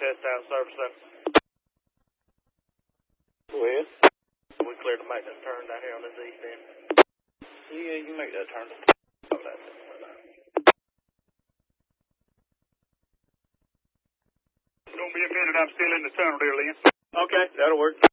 test out surface up. Go ahead. We clear to make that turn down here on this east end. Yeah, you can make that turn. Okay. Don't be offended, I'm still in the tunnel there, Lynn. Okay, that'll work.